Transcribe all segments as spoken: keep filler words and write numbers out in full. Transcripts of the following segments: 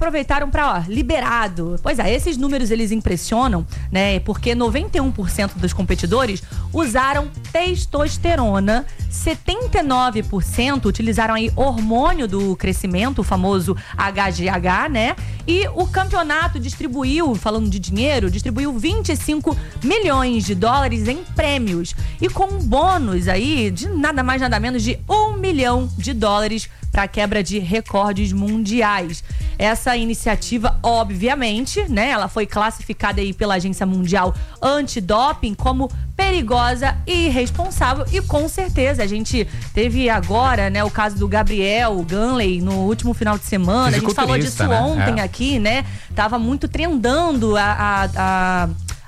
aproveitaram para, ó, liberado. Pois é, esses números eles impressionam, né? Porque noventa e um por cento dos competidores usaram testosterona, setenta e nove por cento utilizaram aí hormônio do crescimento, o famoso H G H, né? E o campeonato distribuiu, falando de dinheiro, distribuiu vinte e cinco milhões de dólares em prêmios. E com um bônus aí de nada mais nada menos de um milhão de dólares para a quebra de recordes mundiais. Essa iniciativa, obviamente, né, ela foi classificada aí pela Agência Mundial Antidoping como perigosa e irresponsável, e com certeza a gente teve agora, né, o caso do Gabriel Ganley no último final de semana. A gente falou disso, né, ontem é. aqui, né? Tava muito trendando a, a, a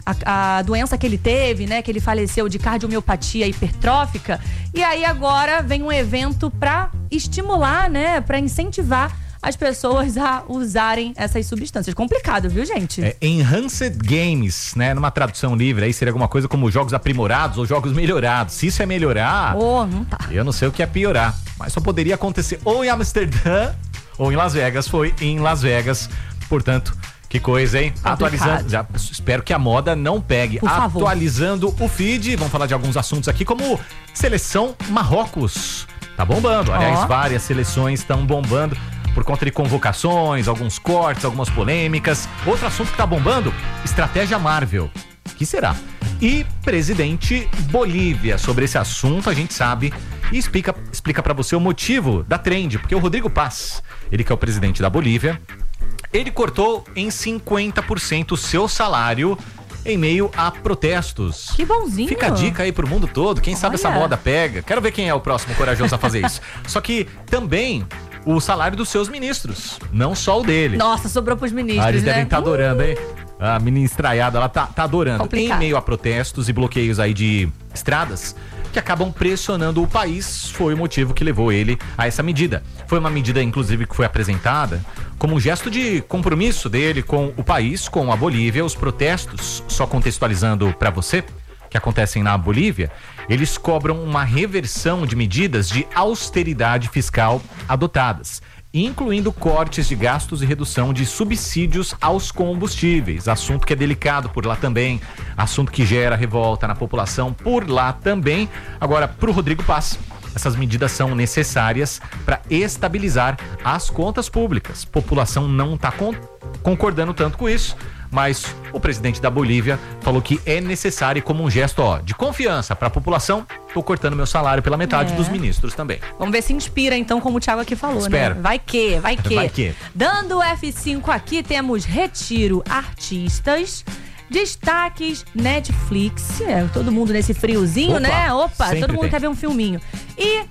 A, a doença que ele teve, né? Que ele faleceu de cardiomiopatia hipertrófica. E aí agora vem um evento pra estimular, né? Pra incentivar as pessoas a usarem essas substâncias. Complicado, viu, gente? É, Enhanced Games, né? Numa tradução livre, aí seria alguma coisa como jogos aprimorados ou jogos melhorados. Se isso é melhorar, oh, não tá. Eu não sei o que é piorar. Mas só poderia acontecer ou em Amsterdã ou em Las Vegas. Foi em Las Vegas, portanto... Que coisa, hein? Complicado. Atualizando, já espero que a moda não pegue. Por favor. Atualizando o feed, vamos falar de alguns assuntos aqui, como seleção Marrocos. Tá bombando, aliás, oh. várias seleções estão bombando por conta de convocações, alguns cortes, algumas polêmicas. Outro assunto que tá bombando, estratégia Marvel. Que será? E presidente Bolívia. Sobre esse assunto a gente sabe e explica, explica pra você o motivo da trend, porque o Rodrigo Paz, ele que é o presidente da Bolívia, ele cortou em cinquenta por cento o seu salário em meio a protestos. Que bonzinho. Fica a dica aí pro mundo todo. Quem sabe Olha. essa moda pega. Quero ver quem é o próximo corajoso a fazer isso. Só que também o salário dos seus ministros, não só o dele. Nossa, sobrou pros ministros, ah, eles né? devem estar tá adorando, hein? A ministraiada, ela tá, tá adorando. Complicado. Em meio a protestos e bloqueios aí de estradas que acabam pressionando o país, foi o motivo que levou ele a essa medida. Foi uma medida, inclusive, que foi apresentada como um gesto de compromisso dele com o país, com a Bolívia. Os protestos, só contextualizando para você, que acontecem na Bolívia, eles cobram uma reversão de medidas de austeridade fiscal adotadas, incluindo cortes de gastos e redução de subsídios aos combustíveis, assunto que é delicado por lá também, assunto que gera revolta na população por lá também. Agora, para o Rodrigo Paz, essas medidas são necessárias para estabilizar as contas públicas. A população não está con- concordando tanto com isso, mas o presidente da Bolívia falou que é necessário, e como um gesto ó, de confiança para a população, tô cortando meu salário pela metade é. dos ministros também. Vamos ver se inspira então, como o Thiago aqui falou, Espero. né? Vai que, vai que. Vai que. Dando o F cinco aqui, temos Retiro Artistas, destaques Netflix, é, todo mundo nesse friozinho, Opa, né? Opa, todo mundo tem. quer ver um filminho. E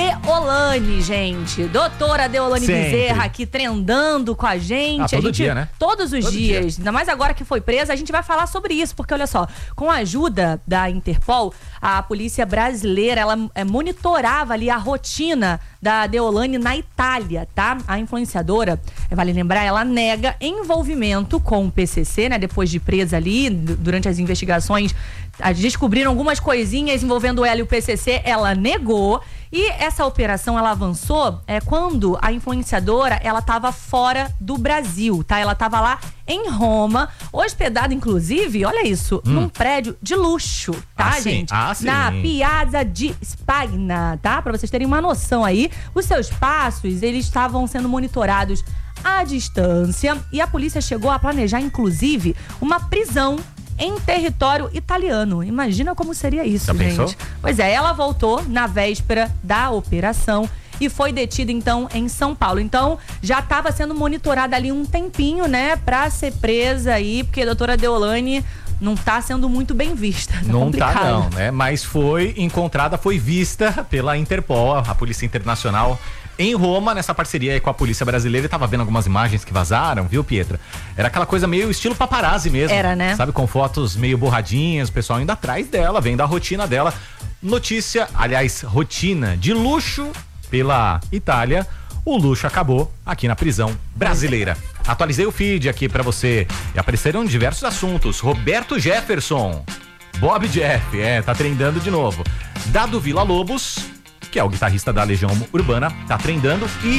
Deolane, gente. Doutora Deolane Sempre. Bezerra aqui trendando com a gente. Ah, todo a gente, dia, né? Todos os todo dias. Dia. Ainda mais agora que foi presa, a gente vai falar sobre isso, porque olha só, com a ajuda da Interpol, a polícia brasileira, ela é, monitorava ali a rotina da Deolane na Itália, tá? A influenciadora, vale lembrar, ela nega envolvimento com o P C C, né? Depois de presa ali, durante as investigações, descobriram algumas coisinhas envolvendo ela e o P C C, ela negou. E essa operação, ela avançou é, quando a influenciadora, ela estava fora do Brasil, tá? Ela estava lá em Roma, hospedada, inclusive, olha isso, hum. num prédio de luxo, tá, ah, gente? Sim. Ah, sim. Na Piazza di Spagna, tá? Pra vocês terem uma noção aí, os seus passos, eles estavam sendo monitorados à distância e a polícia chegou a planejar, inclusive, uma prisão em território italiano. Imagina como seria isso, Já gente. pensou? Pois é, ela voltou na véspera da operação e foi detida, então, em São Paulo. Então, já estava sendo monitorada ali um tempinho, né, pra ser presa aí, porque a doutora Deolane não tá sendo muito bem vista. Tá não complicado. tá não, né? Mas foi encontrada, foi vista pela Interpol, a Polícia Internacional, em Roma, nessa parceria aí com a Polícia Brasileira. Eu tava vendo algumas imagens que vazaram, viu, Pietra? Era aquela coisa meio estilo paparazzi mesmo. Era, né? Sabe, com fotos meio borradinhas, o pessoal indo atrás dela, vendo a rotina dela. Notícia, aliás, rotina de luxo pela Itália. O luxo acabou aqui na prisão brasileira. Atualizei o feed aqui pra você e apareceram diversos assuntos. Roberto Jefferson, Bob Jeff, é, tá trendando de novo. Dado Villa-Lobos, que é o guitarrista da Legião Urbana, tá trendando. E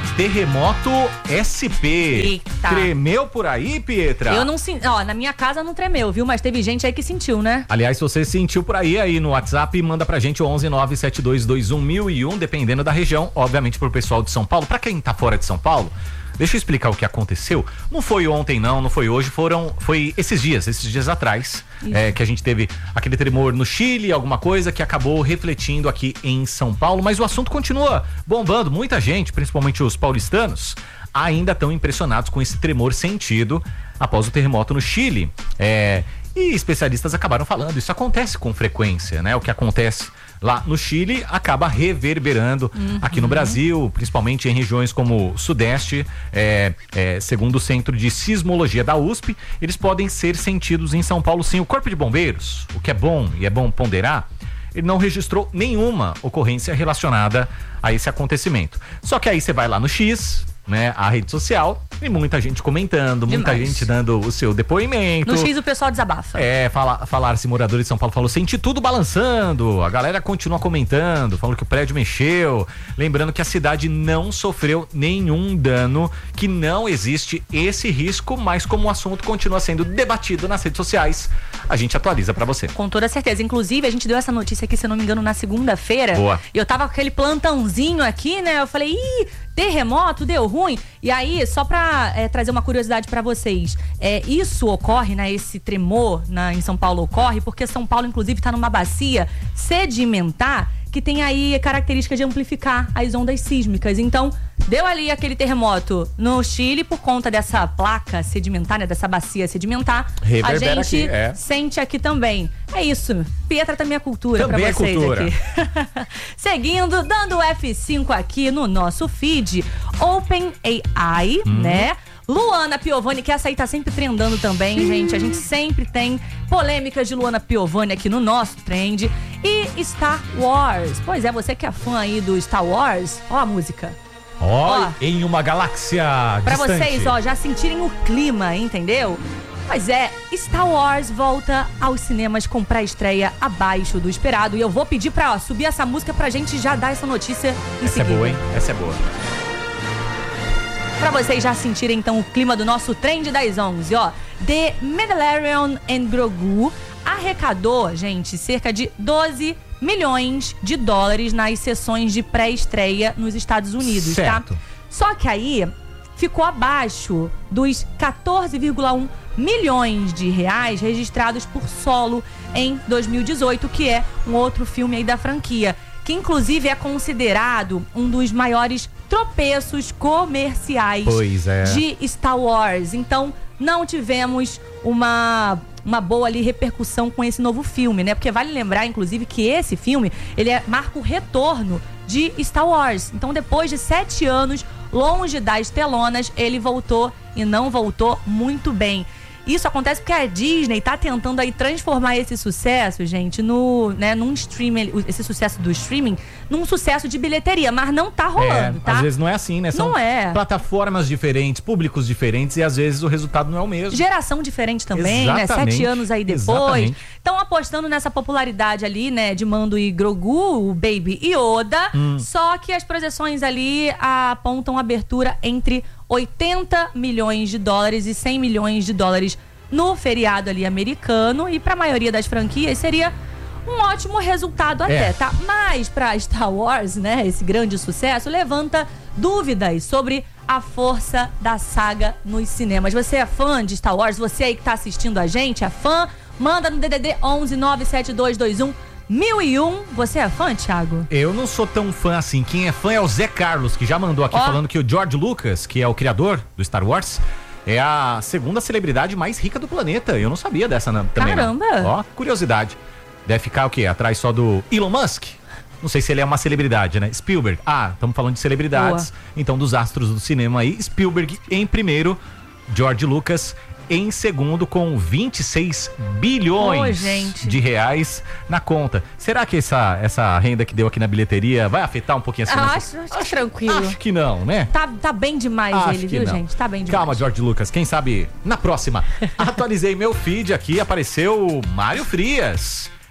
Terremoto S P. Eita. Tremeu por aí, Pietra? Eu não senti, ó, na minha casa não tremeu, viu? Mas teve gente aí que sentiu, né? Aliás, se você sentiu por aí, aí no WhatsApp, manda pra gente o onze nove sete dois dois um mil e um, dependendo da região, obviamente pro pessoal de São Paulo. Pra quem tá fora de São Paulo, deixa eu explicar o que aconteceu. Não foi ontem, não, não foi hoje, foram, foi esses dias, esses dias atrás, é, que a gente teve aquele tremor no Chile, alguma coisa que acabou refletindo aqui em São Paulo, mas o assunto continua bombando. Muita gente, principalmente os paulistanos, ainda estão impressionados com esse tremor sentido após o terremoto no Chile. É, e especialistas acabaram falando, isso acontece com frequência, né? O que acontece lá no Chile acaba reverberando uhum. aqui no Brasil, principalmente em regiões como o Sudeste, é, é, segundo o Centro de Sismologia da U S P, eles podem ser sentidos em São Paulo sim. O Corpo de Bombeiros, o que é bom e é bom ponderar, ele não registrou nenhuma ocorrência relacionada a esse acontecimento. Só que aí você vai lá no X, né, a rede social, e muita gente comentando, Demais. muita gente dando o seu depoimento. No X o pessoal desabafa. É, fala, falaram-se, moradores de São Paulo falou, senti tudo balançando, a galera continua comentando, falando que o prédio mexeu, lembrando que a cidade não sofreu nenhum dano, que não existe esse risco, mas como o assunto continua sendo debatido nas redes sociais, a gente atualiza pra você. Com toda certeza, inclusive a gente deu essa notícia aqui, se eu não me engano, na segunda-feira. Boa. E eu tava com aquele plantãozinho aqui, né, eu falei, ih, terremoto, deu ruim. E aí, só pra é, trazer uma curiosidade pra vocês, é, isso ocorre, né, esse tremor na, em São Paulo ocorre porque São Paulo, inclusive, tá numa bacia sedimentar que tem aí a característica de amplificar as ondas sísmicas. Então, deu ali aquele terremoto no Chile por conta dessa placa sedimentar, né, dessa bacia sedimentar. Reverbera a gente aqui, é. sente aqui também. É isso. Pietra também é cultura também pra vocês é cultura. aqui. Seguindo, dando o F cinco aqui no nosso feed, OpenAI, hum. né? Luana Piovani, que essa aí tá sempre trendando também, Sim. gente. A gente sempre tem polêmicas de Luana Piovani aqui no nosso trend. E Star Wars. Pois é, você que é fã aí do Star Wars, ó a música. Ó, em uma galáxia pra distante. vocês, ó, já sentirem o clima, entendeu? Pois é, Star Wars volta aos cinemas com pré-estreia abaixo do esperado. E eu vou pedir pra ó, subir essa música pra gente já dar essa notícia em essa seguida. É boa, hein? Essa é boa. Pra vocês já sentirem então o clima do nosso trend das onze, ó. The Mandalorian and Grogu arrecadou, gente, cerca de doze milhões de dólares nas sessões de pré-estreia nos Estados Unidos, certo. tá? Só que aí ficou abaixo dos quatorze vírgula um milhões de reais registrados por Solo em dois mil e dezoito, que é um outro filme aí da franquia, que inclusive é considerado um dos maiores tropeços comerciais pois é. de Star Wars. Então, não tivemos uma, uma boa ali repercussão com esse novo filme, né? Porque vale lembrar, inclusive, que esse filme, ele é, marca o retorno de Star Wars. Então, depois de sete anos, longe das telonas, ele voltou e não voltou muito bem. Isso acontece porque a Disney tá tentando aí transformar esse sucesso, gente, no, né, num streaming, esse sucesso do streaming, num sucesso de bilheteria, mas não tá rolando, é, tá? Às vezes não é assim, né? São não é. plataformas diferentes, públicos diferentes e às vezes o resultado não é o mesmo. Geração diferente também, Exatamente. né? Sete anos aí depois. Estão Exatamente. apostando nessa popularidade ali, né, de Mando e Grogu, o Baby Yoda, hum. só que as projeções ali apontam abertura entre oitenta milhões de dólares e cem milhões de dólares no feriado ali americano, e pra maioria das franquias seria um ótimo resultado até, é. tá? Mas pra Star Wars, né, esse grande sucesso, levanta dúvidas sobre a força da saga nos cinemas. Você é fã de Star Wars? Você aí que tá assistindo a gente, é fã? Manda no D D D onze nove sete dois dois um mil e um. Você é fã, Thiago? Eu não sou tão fã assim. Quem é fã é o Zé Carlos, que já mandou aqui oh. falando que o George Lucas, que é o criador do Star Wars, é a segunda celebridade mais rica do planeta. Eu não sabia dessa na, também. Caramba! Não. Ó, curiosidade. Deve ficar o quê? Atrás só do Elon Musk? Não sei se ele é uma celebridade, né? Spielberg. Ah, estamos falando de celebridades. Boa. Então, dos astros do cinema aí. Spielberg em primeiro, George Lucas em segundo, com vinte e seis bilhões oh, de reais na conta. Será que essa, essa renda que deu aqui na bilheteria vai afetar um pouquinho essa ah, acho, acho, acho tranquilo. Acho que não, né? Tá, tá bem demais acho ele, viu, não. gente? Tá bem demais. Calma, George Lucas. Quem sabe na próxima. Atualizei meu feed aqui, apareceu o Mário Frias.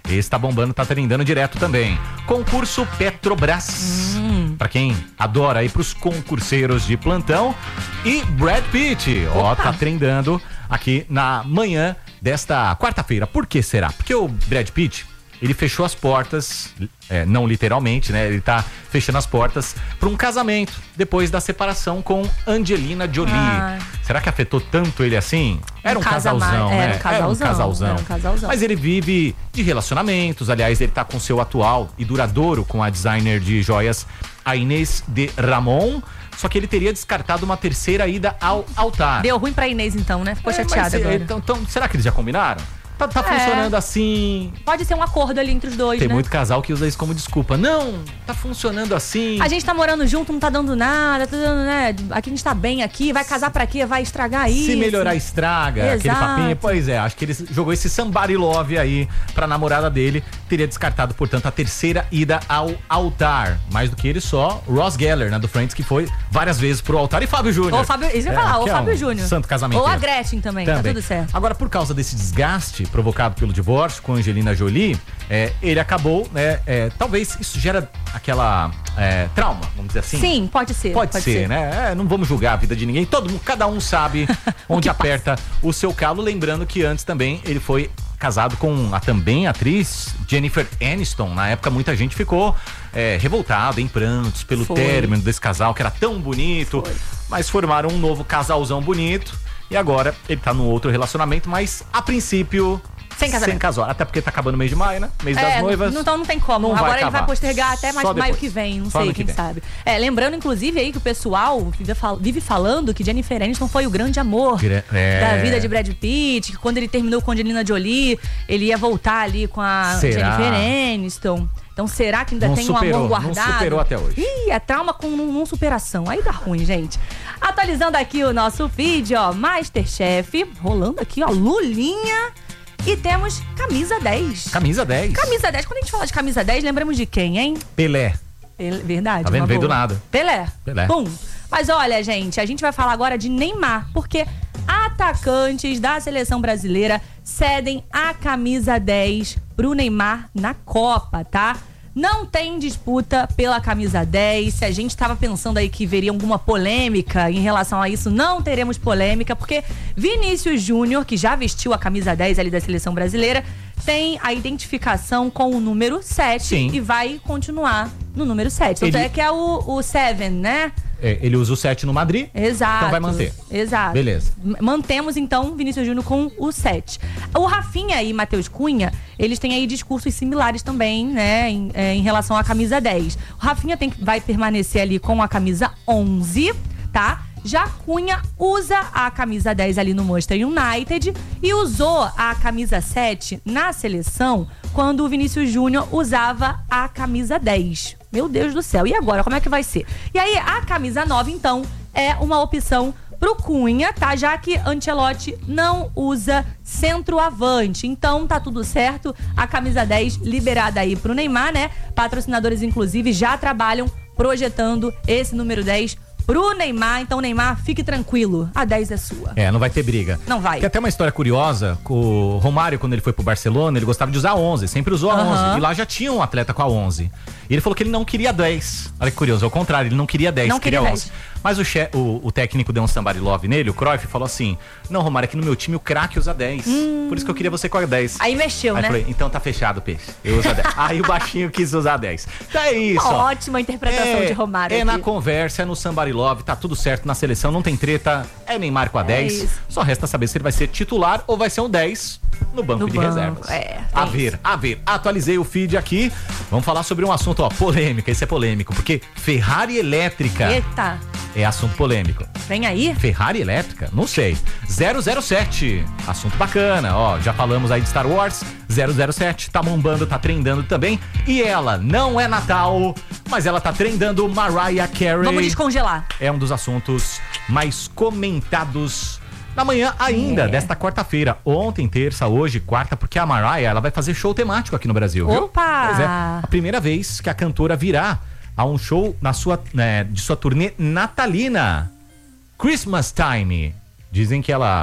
Esse tá bombando, tá trendando direto também. Concurso Petrobras. Hum. Pra quem adora ir pros concurseiros de plantão. E Brad Pitt. Ó, Opa. Tá trendando aqui na manhã desta quarta-feira. Por que será? Porque o Brad Pitt, ele fechou as portas, é, não literalmente, né? Ele tá fechando as portas para um casamento depois da separação com Angelina Jolie. Ah. Será que afetou tanto ele assim? Era um, um casalzão, né? Era um casalzão, era um casalzão. Era um casalzão. Mas ele vive de relacionamentos. Aliás, ele tá com seu atual e duradouro com a designer de joias, a Inês de Ramon. Só que ele teria descartado uma terceira ida ao altar. Deu ruim pra Inês então, né? Ficou é, chateada mas, agora. Então, então, será que eles já combinaram? Tá, tá é. funcionando assim. Pode ser um acordo ali entre os dois, Tem né? muito casal que usa isso como desculpa. Não, tá funcionando assim. A gente tá morando junto, não tá dando nada, tá dando, né? Aqui a gente tá bem aqui, vai casar pra quê? Vai estragar isso. Se melhorar, estraga. Exato. Aquele papinho. Pois é, acho que ele jogou esse somebody love aí pra namorada dele. Teria descartado, portanto, a terceira ida ao altar. Mais do que ele só, Ross Geller, né, do Friends, que foi várias vezes pro altar. E Fábio Júnior. Ou Fábio, isso eu ia falar, ou é Fábio um Júnior. Santo casamento. Ou a Gretchen também, também, tá tudo certo. Agora, por causa desse desgaste provocado pelo divórcio com Angelina Jolie, é, ele acabou, né? É, talvez isso gera aquela é, trauma, vamos dizer assim. Sim, pode ser. Pode, pode ser, ser, né? É, não vamos julgar a vida de ninguém. Todo mundo, cada um sabe onde aperta passa. o seu calo. Lembrando que antes também ele foi casado com a também atriz Jennifer Aniston. Na época muita gente ficou é, revoltada, em prantos pelo foi. término desse casal que era tão bonito, foi. mas formaram um novo casalzão bonito. E agora ele tá num outro relacionamento, mas a princípio sem casamento. Sem casal. Até porque tá acabando o mês de maio, né? Mês é, das noivas. Então não tem como. Não Agora vai ele vai postergar até mais de maio que vem. Não Só sei, que quem vem. sabe. É, lembrando, inclusive, aí que o pessoal vive, fal- vive falando que Jennifer Aniston foi o grande amor é. da vida de Brad Pitt. Que quando ele terminou com Angelina Jolie, ele ia voltar ali com a será? Jennifer Aniston. Então será que ainda não tem superou, um amor guardado? Não superou até hoje. Ih, é trauma com não, não superação. Aí dá ruim, gente. Atualizando aqui o nosso feed, ó. Masterchef. Rolando aqui, ó. Lulinha. E temos camisa dez. Camisa dez. Camisa dez. Quando a gente fala de camisa dez, lembramos de quem, hein? Pelé. Pelé. Verdade. Tá vendo? Veio do nada. Pelé. Pelé. Pum. Mas olha, gente, a gente vai falar agora de Neymar, porque atacantes da seleção brasileira cedem a camisa dez pro Neymar na Copa, tá? Não tem disputa pela camisa dez. Se a gente estava pensando aí que veria alguma polêmica em relação a isso, não teremos polêmica, porque Vinícius Júnior, que já vestiu a camisa dez ali da seleção brasileira, tem a identificação com o número sete. Sim. E vai continuar no número sete. Tanto Ele... é que é o, o sete, né? É, ele usa o sete no Madrid. Exato. Então vai manter. Exato. Beleza. Mantemos, então, Vinícius Júnior com o sete. O Rafinha e Matheus Cunha, eles têm aí discursos similares também, né, em, é, em relação à camisa dez. O Rafinha tem, vai permanecer ali com a camisa onze, tá? Já Cunha usa a camisa dez ali no Manchester United e usou a camisa sete na seleção quando o Vinícius Júnior usava a camisa dez. Meu Deus do céu. E agora, como é que vai ser? E aí, a camisa nove, então, é uma opção pro Cunha, tá? Já que Ancelotti não usa centroavante. Então, tá tudo certo. A camisa dez liberada aí pro Neymar, né? Patrocinadores, inclusive, já trabalham projetando esse número dez pro Neymar. Então, Neymar, fique tranquilo. A dez é sua. É, não vai ter briga. Não vai. Tem até uma história curiosa. O Romário, quando ele foi pro Barcelona, ele gostava de usar onze. Sempre usou a Uhum. onze. E lá já tinha um atleta com a onze. E ele falou que ele não queria dez. Olha que curioso. Ao contrário, ele não queria dez, não queria queria onze. Mas o, che- o, o técnico deu um somebody love nele, o Cruyff, falou assim: não, Romário, aqui no meu time o craque usa dez. Hum. Por isso que eu queria você com a dez. Aí mexeu, Aí né? eu falei, então tá fechado, peixe. Eu uso a dez. Aí o baixinho quis usar dez. Então é isso. Uma ó. ótima interpretação é, de Romário. É aqui. na conversa, é no somebody love, tá tudo certo na seleção, não tem treta. É Neymar com a dez. isso. Só resta saber se ele vai ser titular ou vai ser um dez no banco No de banco, reservas. é, a tem ver, isso. a ver. Atualizei o feed aqui. Vamos falar sobre um assunto, ó, polêmica. Esse é polêmico, porque Ferrari elétrica Eita. é assunto polêmico. Vem aí. Ferrari elétrica? Não sei. zero zero sete, assunto bacana, ó, já falamos aí de Star Wars. zero zero sete, tá bombando, tá trendando também. E ela não é Natal, mas ela tá trendando Mariah Carey. Vamos descongelar. É um dos assuntos mais comentados na manhã ainda, é. desta quarta-feira. Ontem, terça, hoje, quarta, porque a Mariah, ela vai fazer show temático aqui no Brasil, viu? Opa! Pois é, a primeira vez que a cantora virá a um show na sua, né, de sua turnê natalina. Christmas Time. Dizem que ela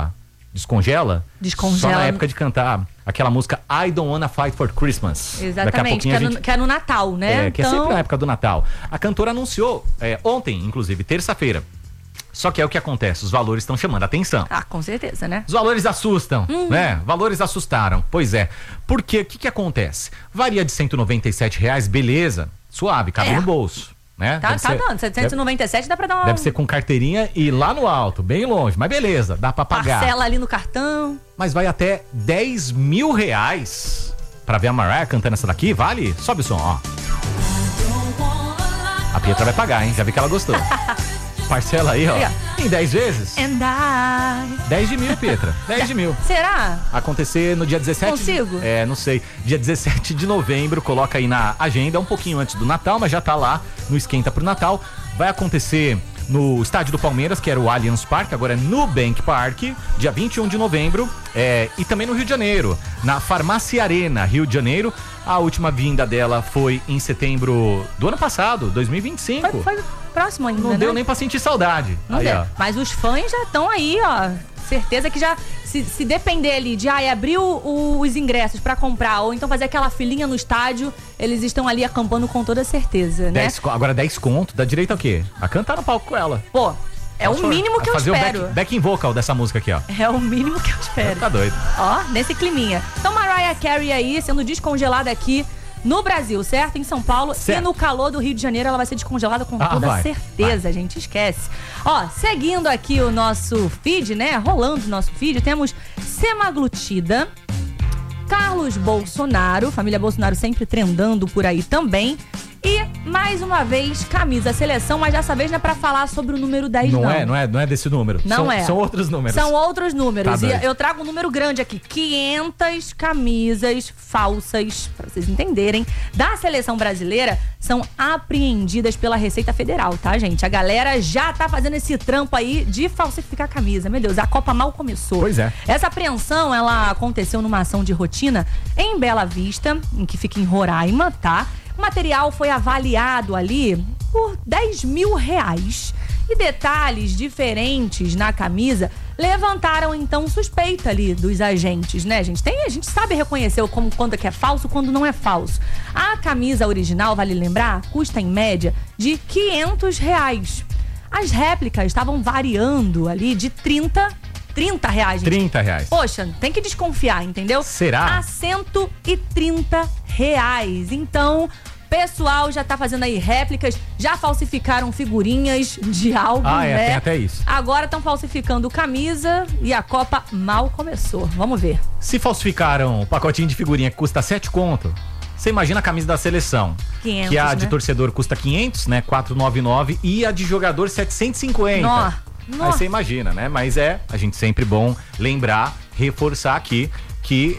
descongela, Descongela. só na época de cantar aquela música I Don't Wanna Fight for Christmas. Exatamente, Daqui a pouquinho que é, a gente... no, que é no Natal, né? É, que então... é sempre na época do Natal. A cantora anunciou é, ontem, inclusive, terça-feira. Só que é o que acontece, os valores estão chamando a atenção. Ah, com certeza, né? Os valores assustam, Hum. né? Valores assustaram. Pois é. Porque o que, que acontece? Varia de cento e noventa e sete reais, beleza, suave, cabe É. no bolso. Né? Tá, Deve tá ser- dando, setecentos e noventa e sete dá pra dar uma Deve ser com carteirinha e lá no alto, bem longe. Mas beleza, dá pra pagar. parcela ali no cartão. Mas vai até dez mil reais pra ver a Mariah cantando essa daqui, vale? Sobe o som, ó. A Pietra vai pagar, hein? Já vi que ela gostou. Parcela aí, ó. Aí, ó. Em dez vezes. And I... dez de mil, Pietra. dez de mil. Será? Acontecer no dia dezessete. Consigo? É, não sei. Dia dezessete de novembro, coloca aí na agenda, um pouquinho antes do Natal, mas já tá lá no Esquenta pro Natal. Vai acontecer no estádio do Palmeiras, que era o Allianz Parque, agora é Nubank Park, dia vinte e um de novembro. É, e também no Rio de Janeiro, na Farmácia Arena, Rio de Janeiro. A última vinda dela foi em setembro do ano passado, dois mil e vinte e cinco. Foi, foi próximo ainda, Não né? deu nem pra sentir saudade. Não Aí, deu. ó. Mas os fãs já estão aí, ó. Certeza que já, se, se depender ali de ai, abrir o- o- os ingressos pra comprar ou então fazer aquela filinha no estádio, eles estão ali acampando com toda certeza, né? dez co- agora dez conto, dá direito ao quê? A cantar no palco com ela. Pô, é o Só mínimo que eu fazer espero. o back, backing vocal dessa música aqui, ó. É o mínimo que eu espero. Tá doido. Ó, nesse climinha. Então, Mariah Carey aí, sendo descongelada aqui no Brasil, certo? Em São Paulo. Certo. E no calor do Rio de Janeiro, ela vai ser descongelada com Ah, toda vai, certeza, gente. Esquece. Ó, seguindo aqui o nosso feed, né? Rolando o nosso feed, temos semaglutida, Carlos Bolsonaro, família Bolsonaro sempre trendando por aí também. E, mais uma vez, camisa seleção, mas dessa vez não é pra falar sobre o número dez, não. Não é, não é, não é desse número. Não são, é. São outros números. São outros números. Tá e doido. eu trago um número grande aqui. quinhentas camisas falsas, pra vocês entenderem, da seleção brasileira são apreendidas pela Receita Federal, tá, gente? A galera já tá fazendo esse trampo aí de falsificar camisa. Meu Deus, a Copa mal começou. Pois é. Essa apreensão, ela aconteceu numa ação de rotina em Bela Vista, em que fica em Roraima, tá? O material foi avaliado ali por dez mil reais. E detalhes diferentes na camisa levantaram, então, suspeita ali dos agentes, né, gente? Tem, a gente sabe reconhecer como, quando que é falso, quando não é falso. A camisa original, vale lembrar, custa em média de quinhentos reais. As réplicas estavam variando ali de trinta, trinta reais, gente. trinta reais. Poxa, tem que desconfiar, entendeu? Será? A cento e trinta reais. Então, pessoal já tá fazendo aí réplicas, já falsificaram figurinhas de álbum, Ah, é, né? tem até isso. Agora estão falsificando camisa e a Copa mal começou. Vamos ver. Se falsificaram o pacotinho de figurinha que custa sete conto, você imagina a camisa da seleção. quinhentos, que a de né? torcedor custa quinhentos, né? quatrocentos e noventa e nove e a de jogador setecentos e cinquenta. Nó, Aí nó. você imagina, né? Mas é, a gente sempre bom lembrar, reforçar aqui que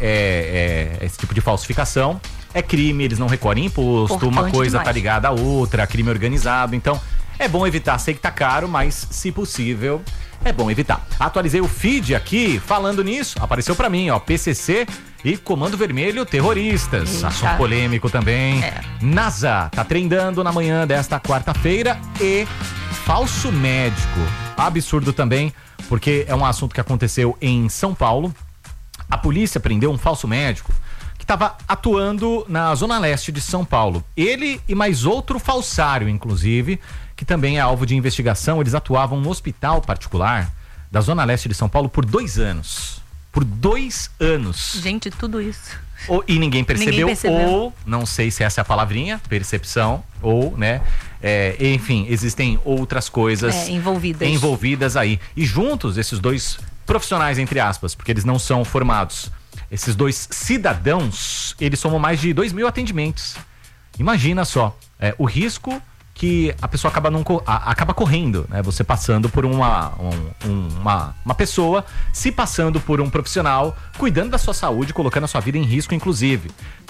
é, é, esse tipo de falsificação é crime, eles não recolhem imposto, Importante uma coisa demais. tá ligada à outra, crime organizado. Então, é bom evitar. Sei que tá caro, mas se possível, é bom evitar. Atualizei o feed aqui, falando nisso, apareceu pra mim, ó, P C C e Comando Vermelho Terroristas. Eita. Assunto polêmico também. É. NASA tá trendando na manhã desta quarta-feira e falso médico. Absurdo também, porque é um assunto que aconteceu em São Paulo. A polícia prendeu um falso médico que estava atuando na zona leste de São Paulo. Ele e mais outro falsário, inclusive, que também é alvo de investigação. Eles atuavam no hospital particular da zona leste de São Paulo por dois anos. Por dois anos. Gente, tudo isso. Ou, e ninguém percebeu, Ninguém percebeu. ou, não sei se essa é a palavrinha, percepção, ou, né, é, enfim, existem outras coisas É, envolvidas. envolvidas aí. E juntos, esses dois profissionais, entre aspas, porque eles não são formados, esses dois cidadãos, eles somam mais de dois mil atendimentos. Imagina só, é, o risco que a pessoa acaba, não, co- a- acaba correndo, né? Você passando por uma, um- um- uma, uma pessoa, se passando por um profissional, cuidando da sua saúde, colocando a sua vida em risco, inclusive.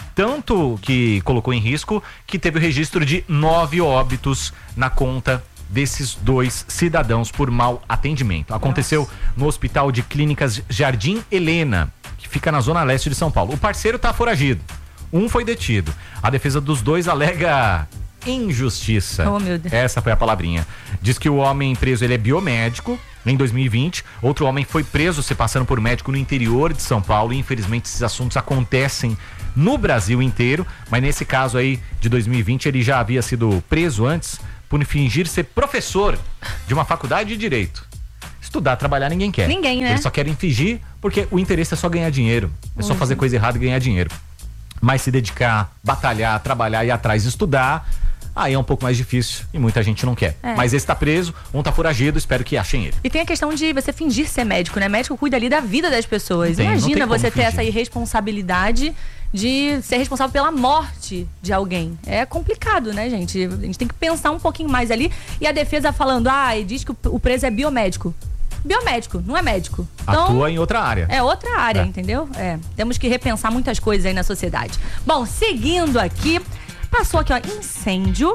Tanto que colocou em risco que teve o registro de nove óbitos na conta desses dois cidadãos por mau atendimento. Aconteceu no Hospital de Clínicas Jardim Helena, que fica na zona leste de São Paulo. O parceiro tá foragido. Um foi detido. A defesa dos dois alega injustiça. Oh, meu Deus. Essa foi a palavrinha. Diz que o homem preso, ele é biomédico. Em dois mil e vinte, outro homem foi preso se passando por médico no interior de São Paulo. E infelizmente esses assuntos acontecem no Brasil inteiro. Mas nesse caso aí de dois mil e vinte, ele já havia sido preso antes por fingir ser professor de uma faculdade de direito. Estudar, trabalhar, ninguém quer. Ninguém, né? Eles só querem fingir porque o interesse é só ganhar dinheiro. É só fazer coisa errada e ganhar dinheiro. Mas se dedicar, batalhar, trabalhar e ir atrás de estudar, aí é um pouco mais difícil e muita gente não quer. É. Mas esse tá preso, um tá foragido, espero que achem ele. E tem a questão de você fingir ser médico, né? Médico cuida ali da vida das pessoas. Tem, Imagina você ter fingir. essa irresponsabilidade de ser responsável pela morte de alguém. É complicado, né, gente? A gente tem que pensar um pouquinho mais ali. E a defesa falando, ah, e diz que o preso é biomédico. Biomédico, não é médico. Então, atua em outra área. É outra área, é. entendeu? É. Temos que repensar muitas coisas aí na sociedade. Bom, seguindo aqui, passou aqui, ó, incêndio.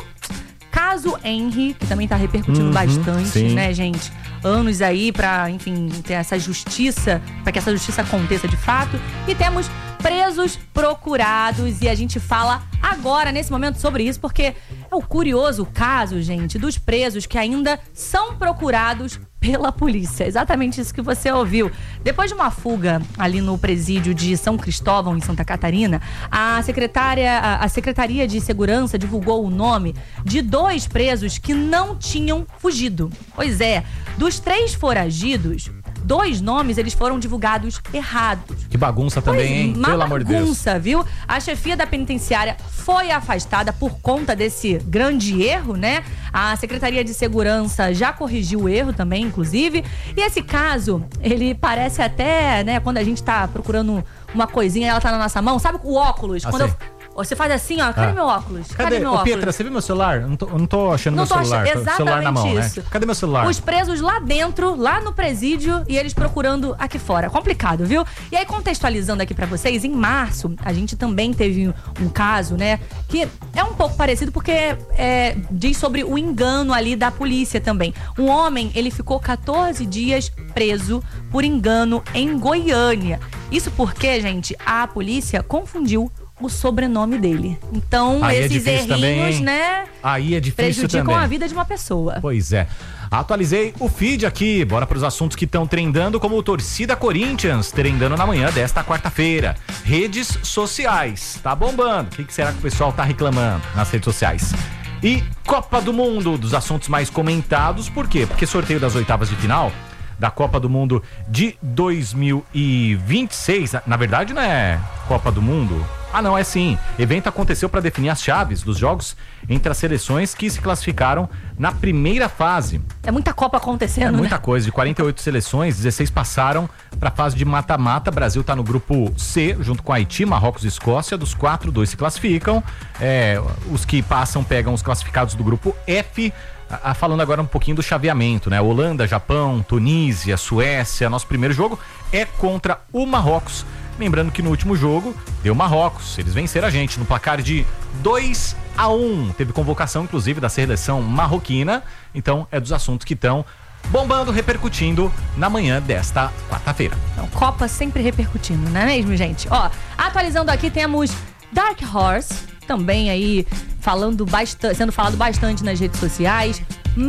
Caso Henry, que também tá repercutindo uhum, bastante, sim. né, gente? Anos aí pra, enfim, ter essa justiça, pra que essa justiça aconteça de fato. E temos presos procurados e a gente fala agora, nesse momento, sobre isso, porque é o curioso caso, gente, dos presos que ainda são procurados pela polícia. Exatamente isso que você ouviu. Depois de uma fuga ali no presídio de São Cristóvão, em Santa Catarina, a secretária, a Secretaria de Segurança divulgou o nome de dois presos que não tinham fugido. Pois é, dos três foragidos, dois nomes eles foram divulgados errados. Que bagunça também, pois, hein? Pelo amor de Deus. Bagunça, viu? A chefia da penitenciária foi afastada por conta desse grande erro, né? A Secretaria de Segurança já corrigiu o erro também, inclusive. E esse caso, ele parece até, né, quando a gente tá procurando uma coisinha, ela tá na nossa mão. Sabe o óculos? Ah, quando eu, você faz assim, ó, cadê ah. meu óculos? Cadê, cadê meu Ô, óculos? Pietra, você viu meu celular? Eu não tô, eu não tô achando não meu tô celular. Achando, exatamente celular na mão, isso. Né? Cadê meu celular? Os presos lá dentro, lá no presídio, e eles procurando aqui fora. Complicado, viu? E aí, contextualizando aqui pra vocês, em março, a gente também teve um caso, né, que é um pouco parecido porque é, diz sobre o engano ali da polícia também. Um homem, ele ficou quatorze dias preso por engano em Goiânia. Isso porque, gente, a polícia confundiu o sobrenome dele. Então, aí esses é errinhos, também, né? Aí é difícil prejudicam também. a vida de uma pessoa. Pois é. Atualizei o feed aqui. Bora para os assuntos que estão trendando, como o Torcida Corinthians, trendando na manhã desta quarta-feira. Redes sociais. Tá bombando. O que, que será que o pessoal tá reclamando nas redes sociais? E Copa do Mundo, dos assuntos mais comentados. Por quê? Porque sorteio das oitavas de final da Copa do Mundo de dois mil e vinte e seis. Na verdade, não é Copa do Mundo. Ah, não, é sim. Evento aconteceu para definir as chaves dos jogos entre as seleções que se classificaram na primeira fase. É muita Copa acontecendo, É muita né? coisa. De quarenta e oito seleções, dezesseis passaram para a fase de mata-mata. Brasil está no grupo C, junto com Haiti, Marrocos e Escócia. Dos quatro, dois se classificam. É, os que passam pegam os classificados do grupo F. Ah, falando agora um pouquinho do chaveamento, né? Holanda, Japão, Tunísia, Suécia. Nosso primeiro jogo é contra o Marrocos. Lembrando que no último jogo deu Marrocos. Eles venceram a gente no placar de dois a um. Teve convocação, inclusive, da seleção marroquina. Então, é dos assuntos que estão bombando, repercutindo na manhã desta quarta-feira. Então, Copa sempre repercutindo, não é mesmo, gente? Ó, atualizando aqui, temos Dark Horse, também aí falando bastante, sendo falado bastante nas redes sociais.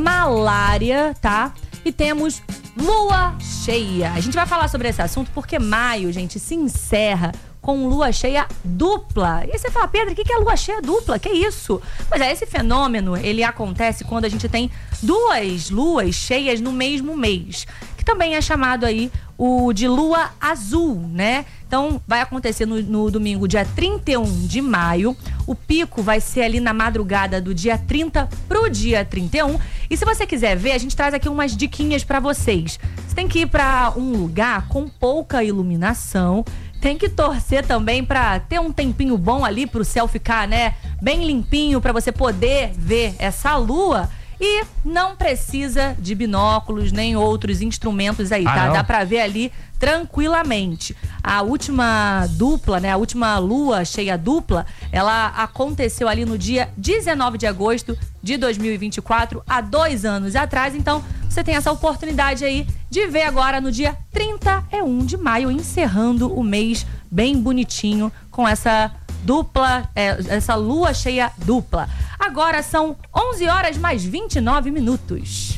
Malária, tá? E temos lua cheia. A gente vai falar sobre esse assunto porque maio, gente, se encerra com lua cheia dupla. E aí você fala, Pedro, o que é lua cheia dupla? Que isso? Pois é, esse fenômeno, ele acontece quando a gente tem duas luas cheias no mesmo mês, que também é chamado aí o de lua azul, né? Então, vai acontecer no, no domingo, dia trinta e um de maio. O pico vai ser ali na madrugada do dia trinta pro dia trinta e um. E se você quiser ver, a gente traz aqui umas diquinhas pra vocês. Você tem que ir pra um lugar com pouca iluminação. Tem que torcer também pra ter um tempinho bom ali pro céu ficar, né, bem limpinho, pra você poder ver essa lua. E não precisa de binóculos nem outros instrumentos aí, tá? Ah, dá pra ver ali tranquilamente. A última dupla, né? A última lua cheia dupla, ela aconteceu ali no dia dezenove de agosto de dois mil e vinte e quatro, há dois anos atrás. Então, você tem essa oportunidade aí de ver agora no dia trinta e um de maio, encerrando o mês bem bonitinho com essa dupla, é, essa lua cheia dupla. Agora são onze horas mais vinte e nove minutos.